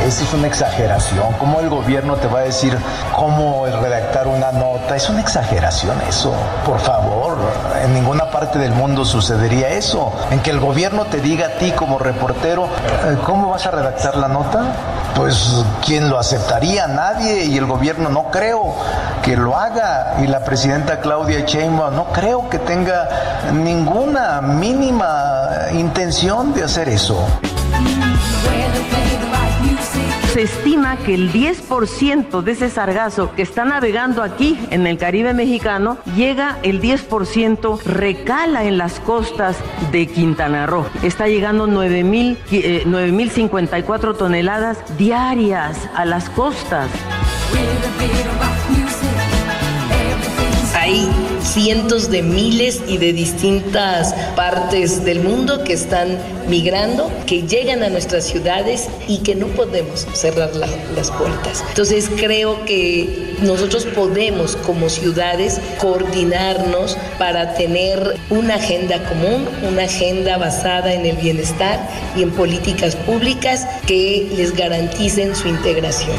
Esa es una exageración. ¿Cómo el gobierno te va a decir cómo redactar una nota? Es una exageración eso. Por favor, en ninguna parte del mundo sucedería eso. En que el gobierno te diga a ti como reportero, ¿cómo vas a redactar la nota? Pues, ¿quién lo aceptaría? Nadie. Y el gobierno no creo que lo haga. Y la presidenta Claudia Sheinbaum no creo que tenga ninguna mínima intención de hacer eso. Se estima que el 10% de ese sargazo que está navegando aquí en el Caribe mexicano, llega el 10%, recala en las costas de Quintana Roo. Está llegando 9,054 toneladas diarias a las costas. Hay cientos de miles y de distintas partes del mundo que están migrando, que llegan a nuestras ciudades y que no podemos cerrar las puertas. Entonces creo que nosotros podemos como ciudades coordinarnos para tener una agenda común, una agenda basada en el bienestar y en políticas públicas que les garanticen su integración.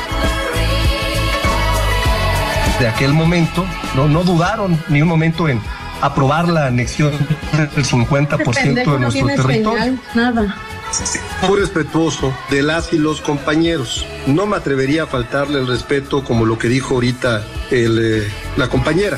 De aquel momento, no dudaron ni un momento en aprobar la anexión del 50% de nuestro territorio. Nada. Muy respetuoso de las y los compañeros. No me atrevería a faltarle el respeto como lo que dijo ahorita la compañera.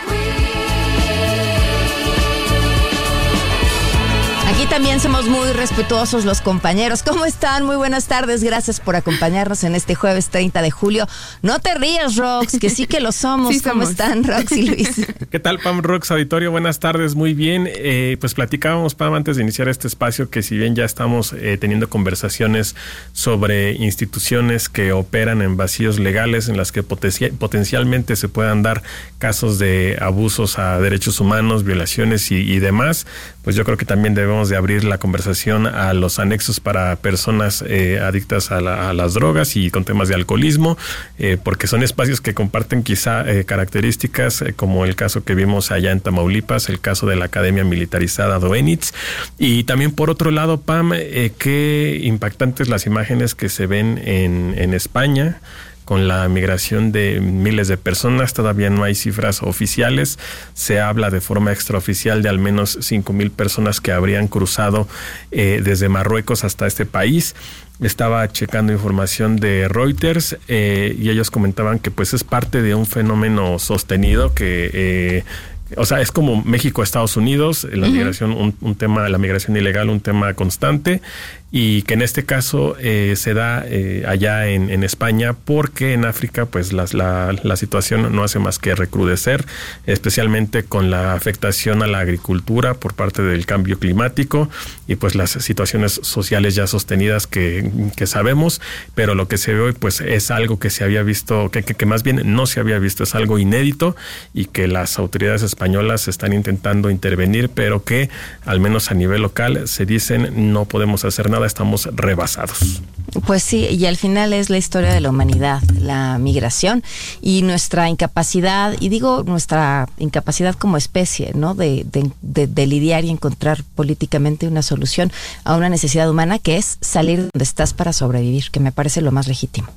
Aquí también somos muy respetuosos los compañeros. ¿Cómo están? Muy buenas tardes. Gracias por acompañarnos en este jueves 30 de julio. No te rías, Rox, que sí que lo somos. Sí, ¿cómo están, Rox y Luis? ¿Qué tal, Pam, Rox, auditorio? Buenas tardes, muy bien. Pues platicábamos, Pam, antes de iniciar este espacio, que si bien ya estamos teniendo conversaciones sobre instituciones que operan en vacíos legales en las que potencialmente se puedan dar casos de abusos a derechos humanos, violaciones y demás, pues yo creo que también debemos de abrir la conversación a los anexos para personas adictas a las drogas y con temas de alcoholismo, porque son espacios que comparten quizá características como el caso que vimos allá en Tamaulipas, el caso de la Academia Militarizada Doenitz, y también por otro lado, Pam, qué impactantes las imágenes que se ven en España, con la migración de miles de personas. Todavía no hay cifras oficiales. Se habla de forma extraoficial de al menos 5,000 personas que habrían cruzado desde Marruecos hasta este país. Estaba checando información de Reuters y ellos comentaban que pues es parte de un fenómeno sostenido que o sea, es como México, Estados Unidos, la migración, un tema, la migración ilegal, un tema constante, y que en este caso se da allá en España, porque en África pues la situación no hace más que recrudecer, especialmente con la afectación a la agricultura por parte del cambio climático y pues las situaciones sociales ya sostenidas que sabemos, pero lo que se ve hoy pues es algo que se había visto, que más bien no se había visto, es algo inédito y que las autoridades españolas están intentando intervenir, pero que al menos a nivel local se dicen no podemos hacer nada, estamos rebasados. Pues sí, y al final es la historia de la humanidad, la migración y nuestra incapacidad, y digo nuestra incapacidad como especie, ¿no? De lidiar y encontrar políticamente una solución a una necesidad humana que es salir de donde estás para sobrevivir, que me parece lo más legítimo.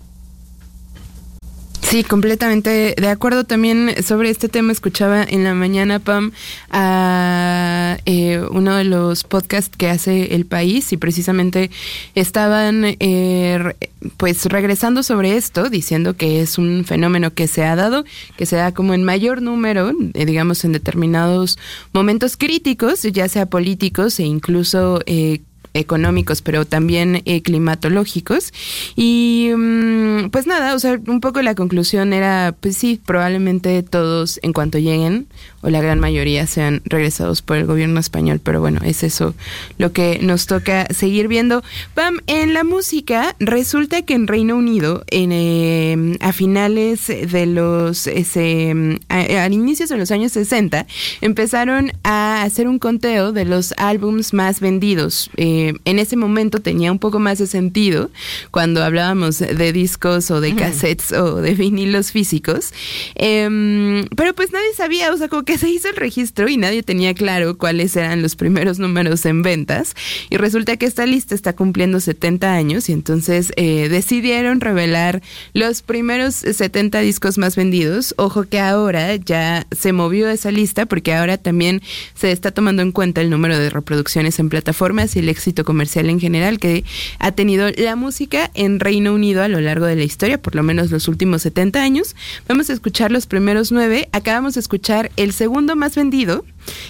Sí, completamente de acuerdo. También sobre este tema escuchaba en la mañana, Pam, a uno de los podcasts que hace El País, y precisamente estaban pues regresando sobre esto, diciendo que es un fenómeno que se ha dado, que se da como en mayor número, digamos en determinados momentos críticos, ya sea políticos e incluso económicos, pero también climatológicos. Y pues nada, o sea, un poco la conclusión era, pues sí, probablemente todos en cuanto lleguen, o la gran mayoría, sean regresados por el gobierno español, pero bueno, es eso lo que nos toca seguir viendo. Pam, en la música, resulta que en Reino Unido, a finales de los a inicios de los años 60, empezaron a hacer un conteo de los álbums más vendidos en ese momento tenía un poco más de sentido cuando hablábamos de discos o de cassettes o de vinilos físicos, pero pues nadie sabía, o sea, como que se hizo el registro y nadie tenía claro cuáles eran los primeros números en ventas, y resulta que esta lista está cumpliendo 70 años y entonces decidieron revelar los primeros 70 discos más vendidos. Ojo que ahora ya se movió esa lista porque ahora también se está tomando en cuenta el número de reproducciones en plataformas y el éxito comercial en general que ha tenido la música en Reino Unido a lo largo de la historia, por lo menos los últimos 70 años. Vamos a escuchar los primeros 9. Acabamos de escuchar el segundo más vendido,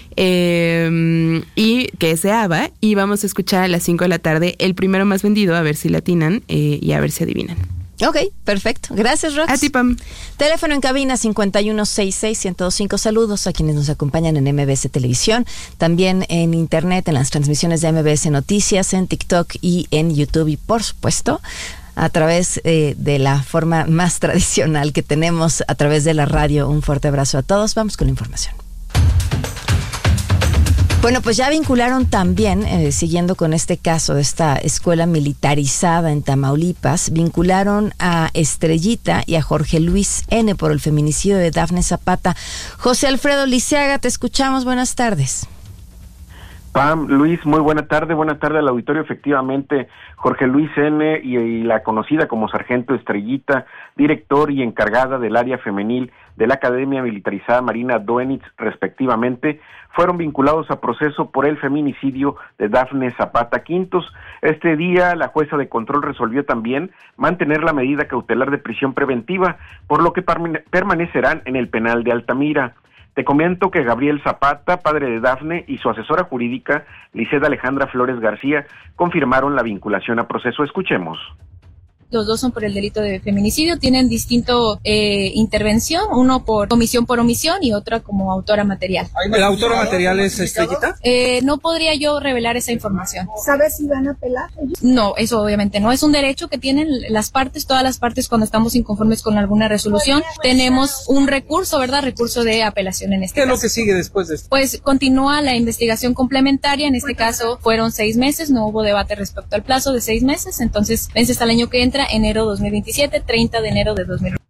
y que es de ABBA, y vamos a escuchar a las 5 de la tarde el primero más vendido, a ver si le atinan y a ver si adivinan. Ok, perfecto. Gracias, Rox. A ti, Pam. Teléfono en cabina 5166-1025. Saludos a quienes nos acompañan en MBS Televisión, también en internet, en las transmisiones de MBS Noticias, en TikTok y en YouTube, y por supuesto a través de la forma más tradicional que tenemos, a través de la radio. Un fuerte abrazo a todos. Vamos con la información. Bueno, pues ya vincularon también, siguiendo con este caso de esta escuela militarizada en Tamaulipas, vincularon a Estrellita y a Jorge Luis N. por el feminicidio de Dafne Zapata. José Alfredo Liceaga, te escuchamos. Buenas tardes. Pam, Luis, muy buena tarde al auditorio. Efectivamente, Jorge Luis N. y la conocida como Sargento Estrellita, director y encargada del área femenil de la Academia Militarizada Marina Doenitz, respectivamente, fueron vinculados a proceso por el feminicidio de Dafne Zapata Quintos. Este día, la jueza de control resolvió también mantener la medida cautelar de prisión preventiva, por lo que permanecerán en el penal de Altamira. Te comento que Gabriel Zapata, padre de Dafne, y su asesora jurídica, Liseda Alejandra Flores García, confirmaron la vinculación a proceso. Escuchemos. Los dos son por el delito de feminicidio, tienen distinto intervención, uno por omisión y otra como autora material. ¿La autora material es Estrellita? No podría yo revelar esa información. ¿Sabes si van a apelar? No, eso obviamente no. Es un derecho que tienen las partes, todas las partes, cuando estamos inconformes con alguna resolución. Tenemos un recurso, ¿verdad? Recurso de apelación en este caso. ¿Qué es lo que sigue después de esto? Pues continúa la investigación complementaria. En este caso fueron 6 meses, no hubo debate respecto al plazo de 6 meses, entonces vence hasta el año que entra, enero 2027, 30 de enero de 2027.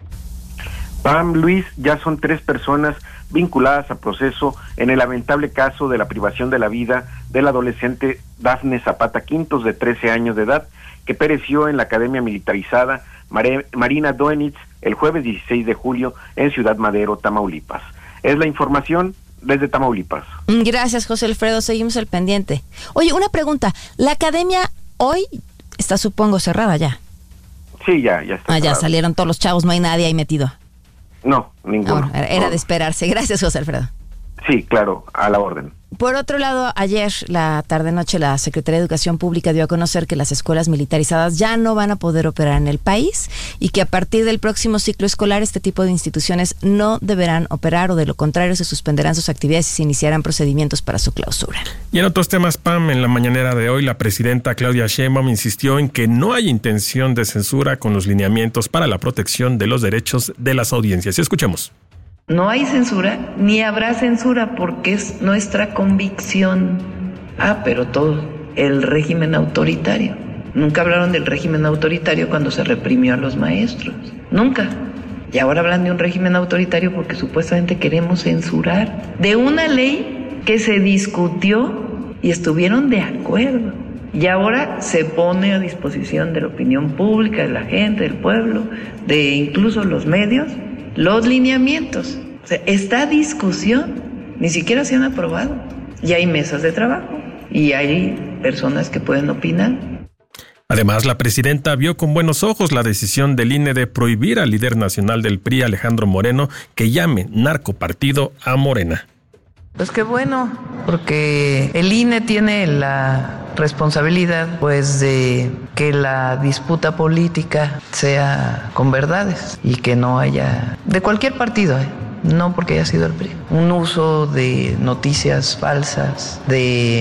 Pam, Luis, ya son 3 personas vinculadas a proceso en el lamentable caso de la privación de la vida del adolescente Dafne Zapata Quintos, de 13 años de edad, que pereció en la Academia Militarizada Marina Doenitz el jueves 16 de julio en Ciudad Madero, Tamaulipas. Es la información desde Tamaulipas. Gracias, José Alfredo. Seguimos al pendiente. Oye, una pregunta. ¿La academia hoy está, supongo, cerrada ya? Sí, ya está. Ya salieron todos los chavos, no hay nadie ahí metido. No, ninguno. Era de esperarse. Gracias, José Alfredo. Sí, claro, a la orden. Por otro lado, ayer, la tarde-noche, la Secretaría de Educación Pública dio a conocer que las escuelas militarizadas ya no van a poder operar en el país y que a partir del próximo ciclo escolar este tipo de instituciones no deberán operar, o de lo contrario se suspenderán sus actividades y se iniciarán procedimientos para su clausura. Y en otros temas, Pam, en la mañanera de hoy, la presidenta Claudia Sheinbaum insistió en que no hay intención de censura con los lineamientos para la protección de los derechos de las audiencias. Escuchemos. No hay censura, ni habrá censura, porque es nuestra convicción. Pero todo el régimen autoritario. Nunca hablaron del régimen autoritario cuando se reprimió a los maestros. Nunca. Y ahora hablan de un régimen autoritario porque supuestamente queremos censurar. De una ley que se discutió y estuvieron de acuerdo. Y ahora se pone a disposición de la opinión pública, de la gente, del pueblo, de incluso los medios, los lineamientos. O sea, esta discusión ni siquiera se han aprobado. Y hay mesas de trabajo y hay personas que pueden opinar. Además, la presidenta vio con buenos ojos la decisión del INE de prohibir al líder nacional del PRI, Alejandro Moreno, que llame narcopartido a Morena. Pues qué bueno, porque el INE tiene la responsabilidad, pues, de que la disputa política sea con verdades y que no haya, de cualquier partido, no porque haya sido el PRI, un uso de noticias falsas, de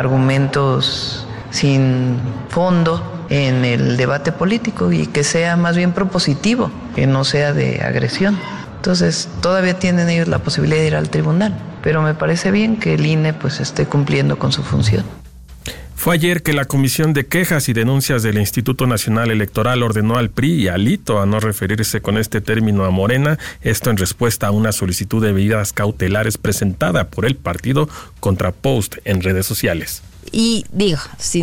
argumentos sin fondo en el debate político, y que sea más bien propositivo, que no sea de agresión. Entonces, todavía tienen ellos la posibilidad de ir al tribunal, pero me parece bien que el INE pues esté cumpliendo con su función. Fue ayer que la Comisión de Quejas y Denuncias del Instituto Nacional Electoral ordenó al PRI y al ITO a no referirse con este término a Morena, esto en respuesta a una solicitud de medidas cautelares presentada por el partido contra post en redes sociales. Y digo,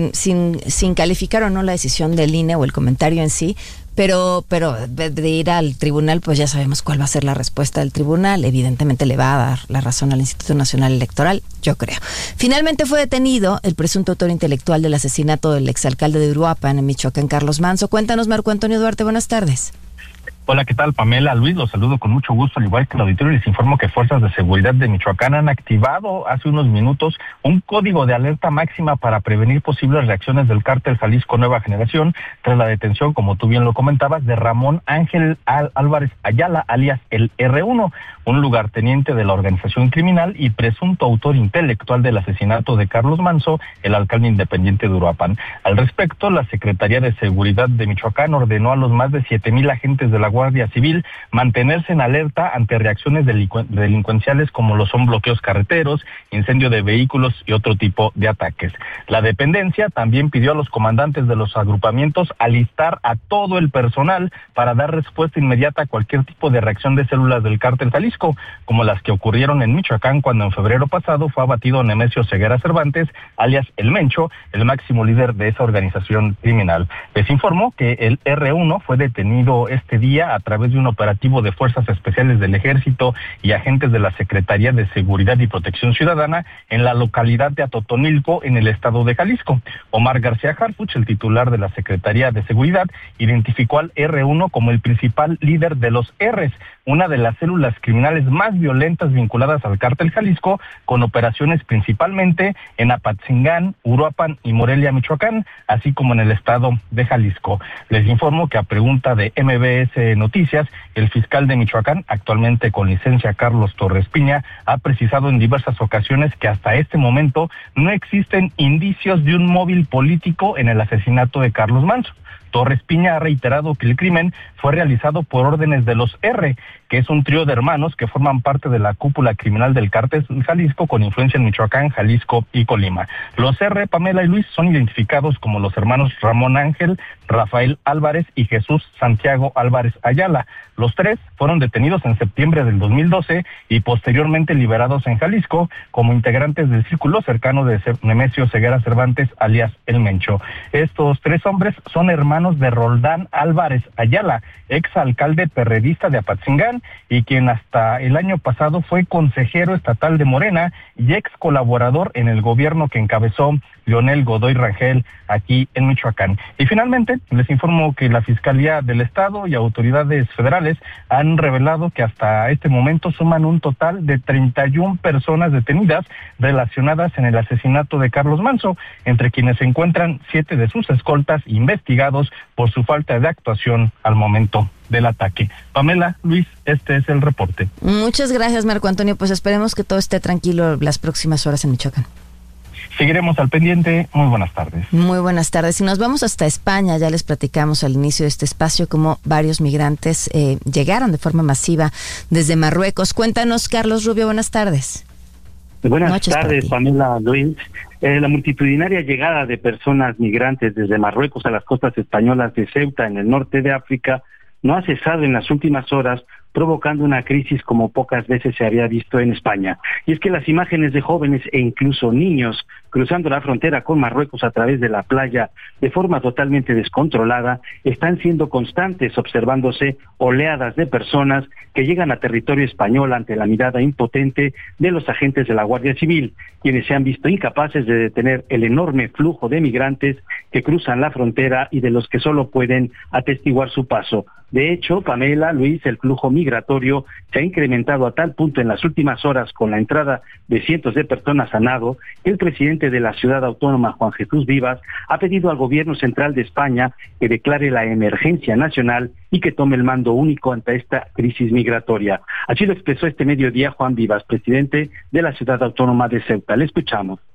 sin calificar o no la decisión del INE o el comentario en sí, pero de ir al tribunal, pues ya sabemos cuál va a ser la respuesta del tribunal. Evidentemente le va a dar la razón al Instituto Nacional Electoral, yo creo. Finalmente fue detenido el presunto autor intelectual del asesinato del exalcalde de Uruapan, en Michoacán, Carlos Manso. Cuéntanos, Marco Antonio Duarte, buenas tardes. Hola, ¿qué tal, Pamela? Luis, los saludo con mucho gusto, al igual que el auditorio. Les informo que fuerzas de seguridad de Michoacán han activado hace unos minutos un código de alerta máxima para prevenir posibles reacciones del cártel Jalisco Nueva Generación tras la detención, como tú bien lo comentabas, de Ramón Ángel Álvarez Ayala, alias el R1, un lugarteniente de la organización criminal y presunto autor intelectual del asesinato de Carlos Manso, el alcalde independiente de Uruapan. Al respecto, la Secretaría de Seguridad de Michoacán ordenó a los más de 7,000 agentes de la Guardia Civil mantenerse en alerta ante reacciones delincuenciales como lo son bloqueos carreteros, incendio de vehículos y otro tipo de ataques. La dependencia también pidió a los comandantes de los agrupamientos alistar a todo el personal para dar respuesta inmediata a cualquier tipo de reacción de células del cártel Jalisco, como las que ocurrieron en Michoacán cuando en febrero pasado fue abatido Nemesio Ceguera Cervantes, alias El Mencho, el máximo líder de esa organización criminal. Les informo que el R1 fue detenido este día a través de un operativo de Fuerzas Especiales del Ejército y agentes de la Secretaría de Seguridad y Protección Ciudadana en la localidad de Atotonilco, en el estado de Jalisco. Omar García Harfuch, el titular de la Secretaría de Seguridad, identificó al R1 como el principal líder de los Rs, una de las células criminales más violentas vinculadas al cártel Jalisco, con operaciones principalmente en Apatzingán, Uruapan y Morelia, Michoacán, así como en el estado de Jalisco. Les informo que a pregunta de MBS Noticias, el fiscal de Michoacán, actualmente con licencia Carlos Torres Piña, ha precisado en diversas ocasiones que hasta este momento no existen indicios de un móvil político en el asesinato de Carlos Manso. Torres Piña ha reiterado que el crimen fue realizado por órdenes de los R, que es un trío de hermanos que forman parte de la cúpula criminal del cártel Jalisco con influencia en Michoacán, Jalisco y Colima. Los R, Pamela y Luis, son identificados como los hermanos Ramón Ángel, Rafael Álvarez y Jesús Santiago Álvarez Ayala. Los tres fueron detenidos en septiembre del 2012 y posteriormente liberados en Jalisco como integrantes del círculo cercano de Nemesio Ceguera Cervantes, alias El Mencho. Estos tres hombres son hermanos de Roldán Álvarez Ayala, ex alcalde perredista de Apatzingán y quien hasta el año pasado fue consejero estatal de Morena y ex colaborador en el gobierno que encabezó Leonel Godoy Rangel aquí en Michoacán. Y finalmente les informo que la Fiscalía del Estado y autoridades federales han revelado que hasta este momento suman un total de 31 personas detenidas relacionadas en el asesinato de Carlos Manso, entre quienes se encuentran 7 de sus escoltas investigados por su falta de actuación al momento del ataque. Pamela, Luis, este es el reporte. Muchas gracias, Marco Antonio. Pues esperemos que todo esté tranquilo las próximas horas en Michoacán. Seguiremos al pendiente. Muy buenas tardes. Muy buenas tardes. Y nos vamos hasta España. Ya les platicamos al inicio de este espacio cómo varios migrantes llegaron de forma masiva desde Marruecos. Cuéntanos, Carlos Rubio, buenas tardes. Buenas tardes, Pamela, Luis. La multitudinaria llegada de personas migrantes desde Marruecos a las costas españolas de Ceuta, en el norte de África, no ha cesado en las últimas horas, provocando una crisis como pocas veces se había visto en España. Y es que las imágenes de jóvenes e incluso niños cruzando la frontera con Marruecos a través de la playa de forma totalmente descontrolada están siendo constantes, observándose oleadas de personas que llegan a territorio español ante la mirada impotente de los agentes de la Guardia Civil, quienes se han visto incapaces de detener el enorme flujo de migrantes que cruzan la frontera y de los que solo pueden atestiguar su paso. De hecho, Pamela, Luis, el flujo migratorio se ha incrementado a tal punto en las últimas horas con la entrada de cientos de personas a nado que el presidente de la ciudad autónoma, Juan Jesús Vivas, ha pedido al gobierno central de España que declare la emergencia nacional y que tome el mando único ante esta crisis migratoria. Así lo expresó este mediodía Juan Vivas, presidente de la ciudad autónoma de Ceuta. Le escuchamos.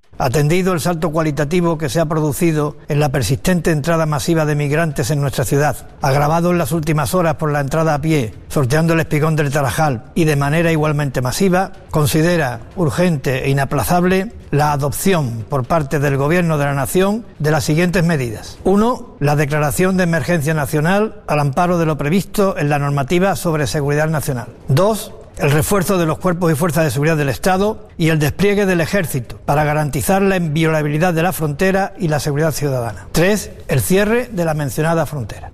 Atendido el salto cualitativo que se ha producido en la persistente entrada masiva de migrantes en nuestra ciudad, agravado en las últimas horas por la entrada a pie, sorteando el espigón del Tarajal y de manera igualmente masiva, considera urgente e inaplazable la adopción por parte del Gobierno de la Nación de las siguientes medidas. 1. La declaración de emergencia nacional al amparo de lo previsto en la normativa sobre seguridad nacional. 2. El refuerzo de los cuerpos y fuerzas de seguridad del Estado y el despliegue del Ejército para garantizar la inviolabilidad de la frontera y la seguridad ciudadana. 3. El cierre de la mencionada frontera.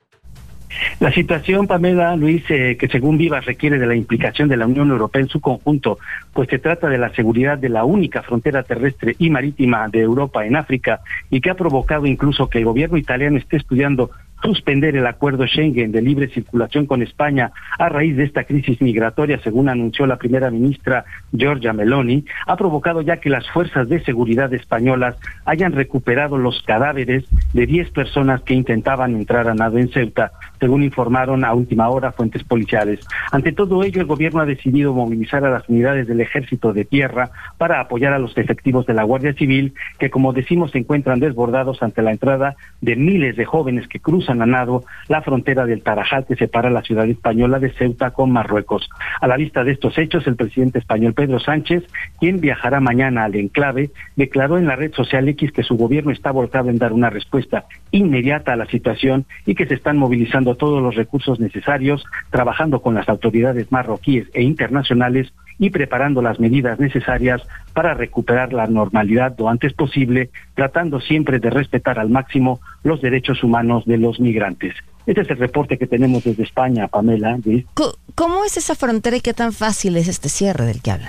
La situación, Pamela, Luis, que según Vivas requiere de la implicación de la Unión Europea en su conjunto, pues se trata de la seguridad de la única frontera terrestre y marítima de Europa en África y que ha provocado incluso que el gobierno italiano esté estudiando suspender el acuerdo Schengen de libre circulación con España a raíz de esta crisis migratoria, según anunció la primera ministra Giorgia Meloni, ha provocado ya que las fuerzas de seguridad españolas hayan recuperado los cadáveres de 10 personas que intentaban entrar a nado en Ceuta, según informaron a última hora fuentes policiales. Ante todo ello, el gobierno ha decidido movilizar a las unidades del Ejército de Tierra para apoyar a los efectivos de la Guardia Civil, que como decimos se encuentran desbordados ante la entrada de miles de jóvenes que cruzan a nado la frontera del Tarajal que separa la ciudad española de Ceuta con Marruecos. A la vista de estos hechos, el presidente español Pedro Sánchez, quien viajará mañana al enclave, declaró en la red social X que su gobierno está volcado en dar una respuesta inmediata a la situación y que se están movilizando todos los recursos necesarios, trabajando con las autoridades marroquíes e internacionales y preparando las medidas necesarias para recuperar la normalidad lo antes posible, tratando siempre de respetar al máximo los derechos humanos de los migrantes. Este es el reporte que tenemos desde España, Pamela. ¿Cómo es esa frontera y qué tan fácil es este cierre del que hablan?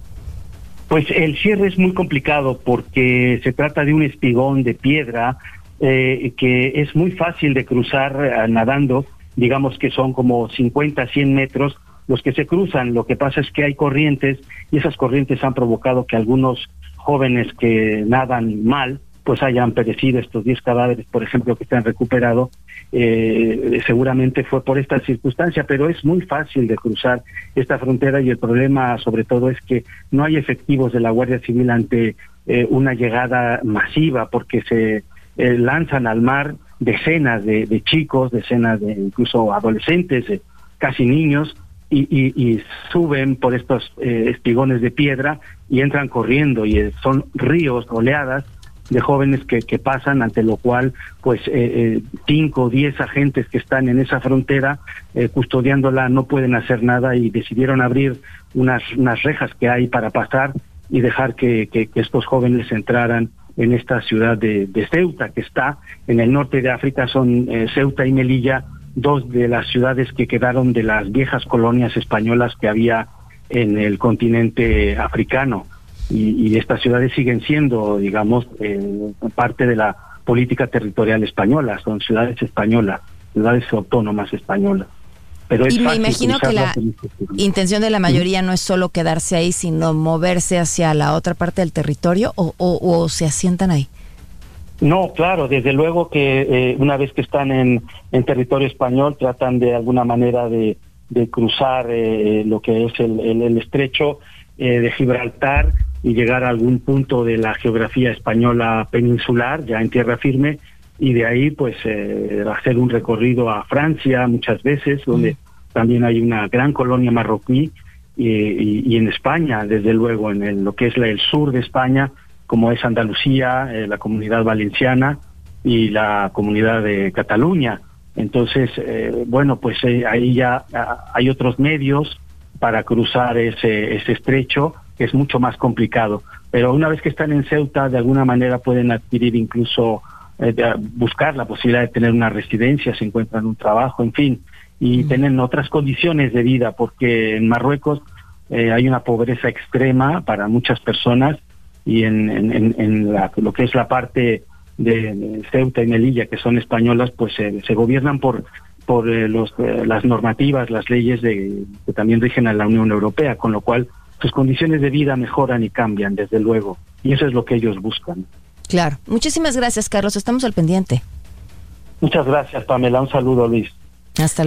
Pues el cierre es muy complicado porque se trata de un espigón de piedra que es muy fácil de cruzar nadando, digamos que son como 50, 100 metros los que se cruzan. Lo que pasa es que hay corrientes y esas corrientes han provocado que algunos jóvenes que nadan mal pues hayan perecido. Estos 10 cadáveres, por ejemplo, que se han recuperado, seguramente fue por esta circunstancia, pero es muy fácil de cruzar esta frontera y el problema sobre todo es que no hay efectivos de la Guardia Civil ante una llegada masiva, porque se lanzan al mar decenas de chicos, decenas de incluso adolescentes, casi niños, y suben por estos espigones de piedra y entran corriendo y son ríos, oleadas de jóvenes que pasan, ante lo cual pues 5 o 10 agentes que están en esa frontera custodiándola no pueden hacer nada y decidieron abrir unas rejas que hay para pasar y dejar que estos jóvenes entraran en esta ciudad de Ceuta, que está en el norte de África. Son Ceuta y Melilla, 2 de las ciudades que quedaron de las viejas colonias españolas que había en el continente africano. Y estas ciudades siguen siendo, digamos, parte de la política territorial española. Son ciudades españolas, ciudades autónomas españolas. Pero y me imagino que la intención de la mayoría no es solo quedarse ahí, sino moverse hacia la otra parte del territorio, o se asientan ahí. No, claro, desde luego que una vez que están en territorio español tratan de alguna manera de cruzar lo que es el estrecho de Gibraltar y llegar a algún punto de la geografía española peninsular, ya en tierra firme, y de ahí pues hacer un recorrido a Francia muchas veces, donde también hay una gran colonia marroquí, y en España, desde luego, en lo que es el sur de España, como es Andalucía, la Comunidad Valenciana y la Comunidad de Cataluña. Entonces, bueno, pues ahí ya hay otros medios para cruzar ese estrecho, que es mucho más complicado. Pero una vez que están en Ceuta, de alguna manera pueden adquirir incluso, buscar la posibilidad de tener una residencia, se encuentran un trabajo, en fin, y tienen otras condiciones de vida, porque en Marruecos hay una pobreza extrema para muchas personas, y en lo que es la parte de Ceuta y Melilla, que son españolas, pues se gobiernan por las normativas, las leyes que también rigen a la Unión Europea, con lo cual sus condiciones de vida mejoran y cambian, desde luego, y eso es lo que ellos buscan. Claro. Muchísimas gracias, Carlos. Estamos al pendiente. Muchas gracias, Pamela. Un saludo, Luis. Hasta luego.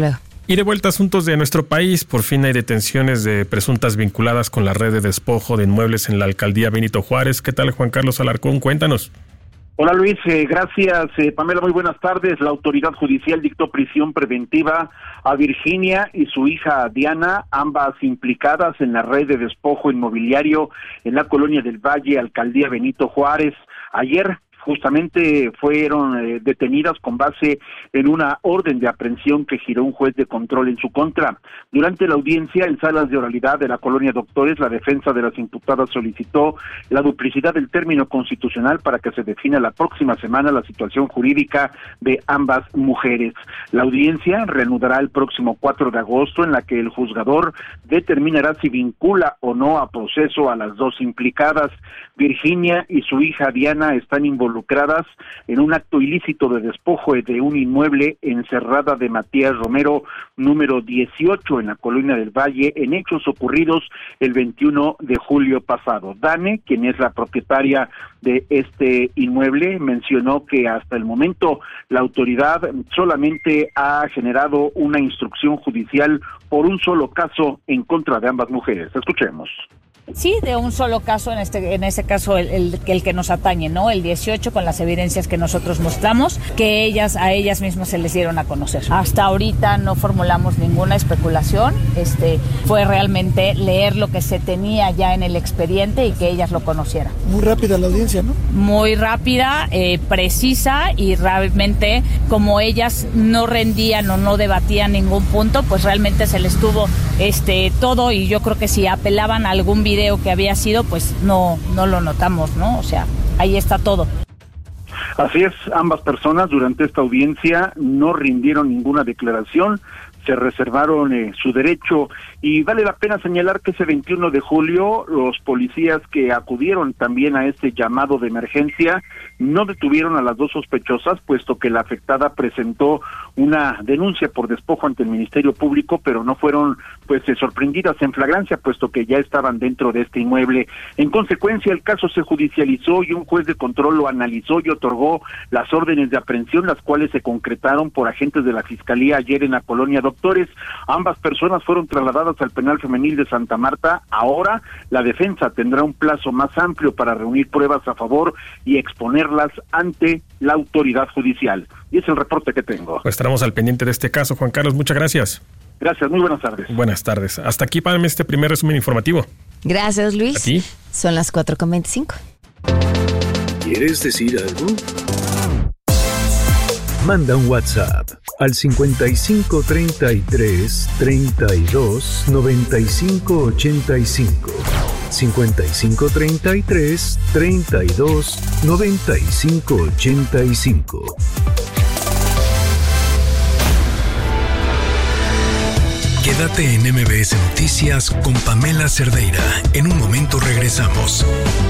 Y de vuelta a asuntos de nuestro país, por fin hay detenciones de presuntas vinculadas con la red de despojo de inmuebles en la alcaldía Benito Juárez. ¿Qué tal, Juan Carlos Alarcón? Cuéntanos. Hola Luis, gracias Pamela, muy buenas tardes. La autoridad judicial dictó prisión preventiva a Virginia y su hija Diana, ambas implicadas en la red de despojo inmobiliario en la colonia del Valle, alcaldía Benito Juárez. Ayer justamente fueron detenidas con base en una orden de aprehensión que giró un juez de control en su contra. Durante la audiencia en salas de oralidad de la colonia Doctores, la defensa de las imputadas solicitó la duplicidad del término constitucional para que se defina la próxima semana la situación jurídica de ambas mujeres. La audiencia reanudará el próximo 4 de agosto, en la que el juzgador determinará si vincula o no a proceso a las dos implicadas. Virginia y su hija Diana están involucradas en un acto ilícito de despojo de un inmueble en Cerrada de Matías Romero, número 18, en la colonia del Valle, en hechos ocurridos el 21 de julio pasado. Dane, quien es la propietaria de este inmueble, mencionó que hasta el momento la autoridad solamente ha generado una instrucción judicial por un solo caso en contra de ambas mujeres. Escuchemos. Sí, de un solo caso, en ese caso el que nos atañe, ¿no? El 18, con las evidencias que nosotros mostramos, que a ellas mismas se les dieron a conocer. Hasta ahorita no formulamos ninguna especulación, fue realmente leer lo que se tenía ya en el expediente y que ellas lo conocieran. Muy rápida la audiencia, ¿no? Muy rápida, precisa, y realmente como ellas no rendían o no debatían ningún punto, pues realmente se les tuvo todo, y yo creo que si apelaban a algún video que había sido, pues no lo notamos, ¿no? O sea, ahí está todo. Así es, ambas personas durante esta audiencia no rindieron ninguna declaración, se reservaron su derecho, y vale la pena señalar que ese 21 de julio los policías que acudieron también a este llamado de emergencia no detuvieron a las dos sospechosas, puesto que la afectada presentó una denuncia por despojo ante el Ministerio Público, pero no fueron sorprendidas en flagrancia, puesto que ya estaban dentro de este inmueble. En consecuencia, el caso se judicializó y un juez de control lo analizó y otorgó las órdenes de aprehensión, las cuales se concretaron por agentes de la Fiscalía ayer en la colonia Doctores. Ambas personas fueron trasladadas al penal femenil de Santa Marta. Ahora la defensa tendrá un plazo más amplio para reunir pruebas a favor y exponerlas ante la autoridad judicial. Y es el reporte que tengo. Pues estaremos al pendiente de este caso. Juan Carlos, muchas gracias. Gracias, muy buenas tardes. Buenas tardes. Hasta aquí para este primer resumen informativo. Gracias, Luis. ¿A ti? Son las 4:25. ¿Quieres decir algo? Manda un WhatsApp al 5533 32 95 85. 5533 32 95 85. Quédate en MBS Noticias con Pamela Cerdeira. En un momento regresamos.